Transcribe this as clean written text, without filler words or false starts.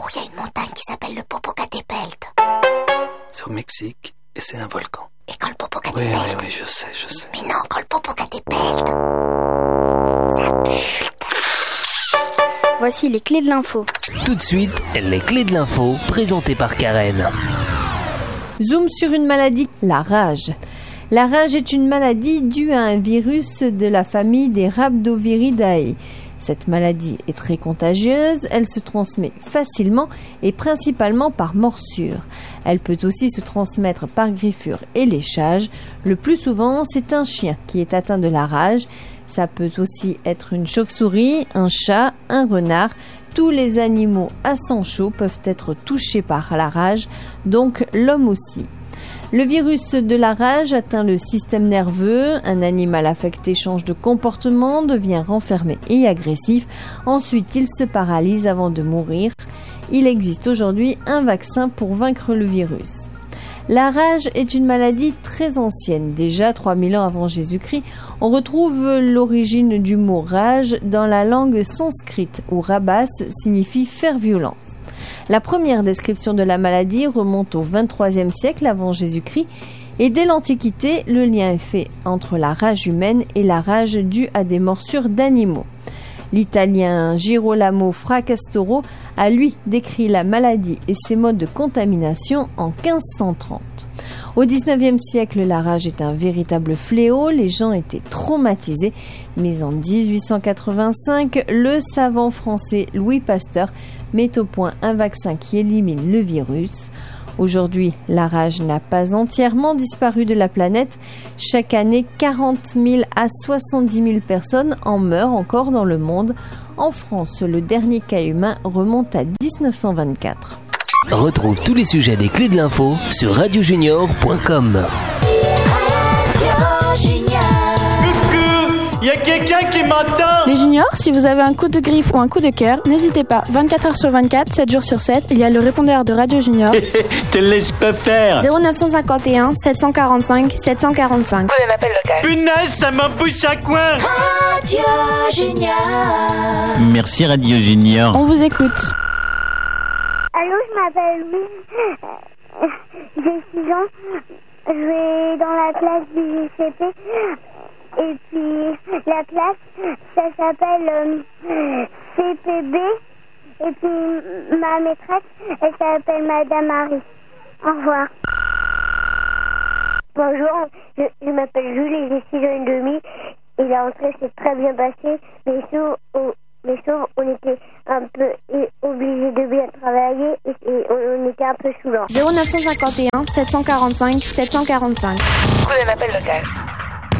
où il y a une montagne qui s'appelle le Popocatépetl. C'est au Mexique et c'est un volcan. Et quand le Popocatépetl... Oui, je sais. Mais non, quand le Popocatépetl... ça pue. Voici les clés de l'info. Tout de suite, les clés de l'info présentées par Karen. Zoom sur une maladie, la rage. La rage est une maladie due à un virus de la famille des Rhabdoviridae. Cette maladie est très contagieuse, elle se transmet facilement et principalement par morsure. Elle peut aussi se transmettre par griffure et léchage. Le plus souvent, c'est un chien qui est atteint de la rage. Ça peut aussi être une chauve-souris, un chat, un renard. Tous les animaux à sang chaud peuvent être touchés par la rage, donc l'homme aussi. Le virus de la rage atteint le système nerveux. Un animal affecté change de comportement, devient renfermé et agressif. Ensuite, il se paralyse avant de mourir. Il existe aujourd'hui un vaccin pour vaincre le virus. La rage est une maladie très ancienne. Déjà 3000 ans avant Jésus-Christ, on retrouve l'origine du mot rage dans la langue sanskrite où rabas signifie faire violence. La première description de la maladie remonte au XXIIIe siècle avant Jésus-Christ et dès l'Antiquité, le lien est fait entre la rage humaine et la rage due à des morsures d'animaux. L'italien Girolamo Fracastoro a lui décrit la maladie et ses modes de contamination en 1530. Au XIXe siècle, la rage est un véritable fléau, les gens étaient traumatisés, mais en 1885, le savant français Louis Pasteur met au point un vaccin qui élimine le virus. Aujourd'hui, la rage n'a pas entièrement disparu de la planète. Chaque année, 40 000 à 70 000 personnes en meurent encore dans le monde. En France, le dernier cas humain remonte à 1924. Retrouve tous les sujets des clés de l'info sur radiojunior.com. Y a quelqu'un qui m'entend? Les juniors, si vous avez un coup de griffe ou un coup de cœur, n'hésitez pas. 24 heures sur 24, 7 jours sur 7, il y a le répondeur de Radio Junior. Te laisse pas faire. 0951 745 745. Prenez l'appel local. Punaise, ça m'embouche à coin. Radio Junior. Merci Radio Junior. On vous écoute. Allô, je m'appelle Louise. J'ai 6 ans. Je vais dans la classe du GCP. Et puis la classe, ça s'appelle CPB. Et puis ma maîtresse, elle s'appelle Madame Marie. Au revoir. Bonjour, je m'appelle Julie, j'ai 6 ans et demi. Et la rentrée s'est très bien passée. Mais sauf on était un peu obligés de bien travailler et on était un peu saoulant. 0951 745 745. Prenez l'appel local.